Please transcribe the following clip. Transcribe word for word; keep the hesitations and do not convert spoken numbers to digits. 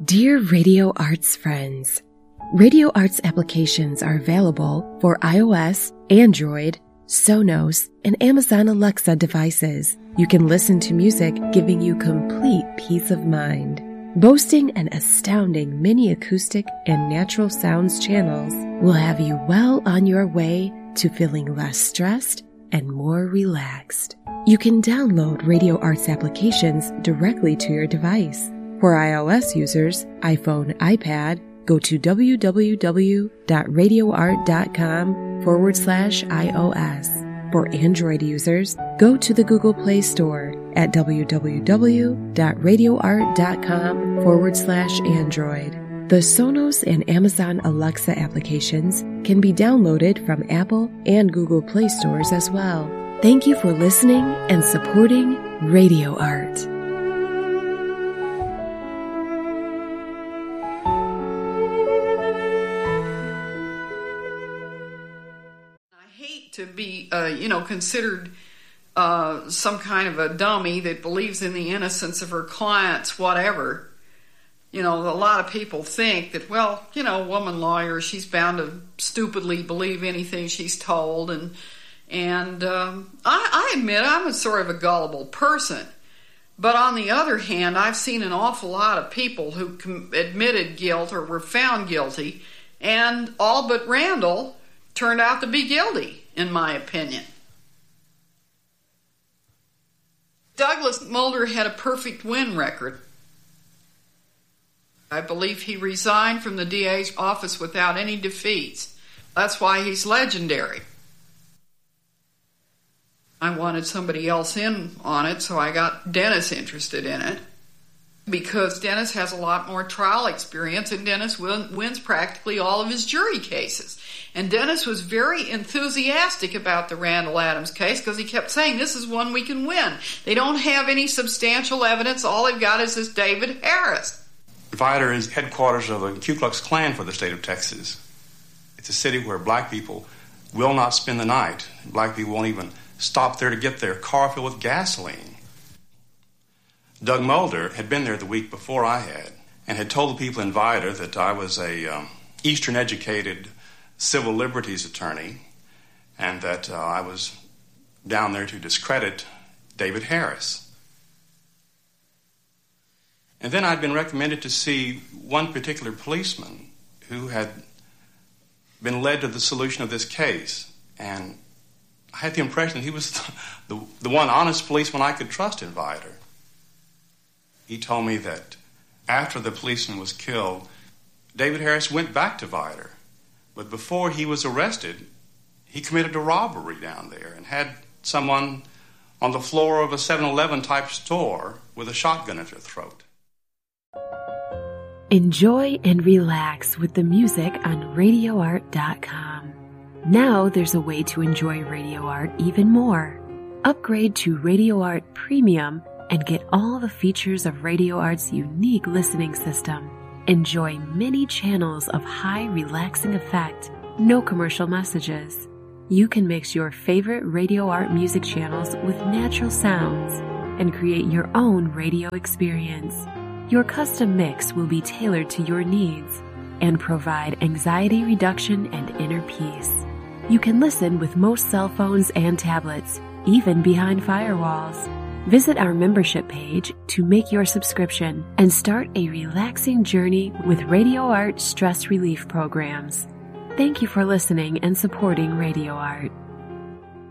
Dear Radio Arts friends, Radio Arts applications are available for iOS, Android, Sonos, and Amazon Alexa devices. You can listen to music giving you complete peace of mind. Boasting an astounding mini acoustic and natural sounds channels will have you well on your way to feeling less stressed and more relaxed. You can download Radio Arts applications directly to your device. For iOS users, iPhone, iPad, go to www.radioart.com forward slash iOS. For Android users, go to the Google Play Store at www.radioart.com forward slash Android. The Sonos and Amazon Alexa applications can be downloaded from Apple and Google Play stores as well. Thank you for listening and supporting Radio Art. To be, uh, you know, considered uh, some kind of a dummy that believes in the innocence of her clients, whatever. You know, a lot of people think that, well, you know, woman lawyer, she's bound to stupidly believe anything she's told. And and um, I, I admit I'm a sort of a gullible person. But on the other hand, I've seen an awful lot of people who com- admitted guilt or were found guilty, and all but Randall turned out to be guilty, in my opinion. Douglas Mulder had a perfect win record. I believe he resigned from the D A's office without any defeats. That's why he's legendary. I wanted somebody else in on it, so I got Dennis interested in it. Because Dennis has a lot more trial experience, and Dennis win, wins practically all of his jury cases. And Dennis was very enthusiastic about the Randall Adams case because he kept saying, this is one we can win. They don't have any substantial evidence. All they've got is this David Harris. Vidor is headquarters of the Ku Klux Klan for the state of Texas. It's a city where black people will not spend the night. Black people won't even stop there to get their car filled with gasoline. Doug Mulder had been there the week before I had and had told the people in Vidor that I was a um, Eastern-educated civil liberties attorney and that uh, I was down there to discredit David Harris. And then I'd been recommended to see one particular policeman who had been led to the solution of this case. And I had the impression that he was the, the, the one honest policeman I could trust in Vidor. He told me that after the policeman was killed, David Harris went back to Vidor. But before he was arrested, he committed a robbery down there and had someone on the floor of a seven eleven type store with a shotgun at their throat. Enjoy and relax with the music on radio art dot com. Now there's a way to enjoy Radio Art even more. Upgrade to Radio Art Premium and get all the features of Radio Art's unique listening system. Enjoy many channels of high relaxing effect, no commercial messages. You can mix your favorite Radio Art music channels with natural sounds and create your own radio experience. Your custom mix will be tailored to your needs and provide anxiety reduction and inner peace. You can listen with most cell phones and tablets, even behind firewalls. Visit our membership page to make your subscription and start a relaxing journey with Radio Art stress relief programs. Thank you for listening and supporting Radio Art.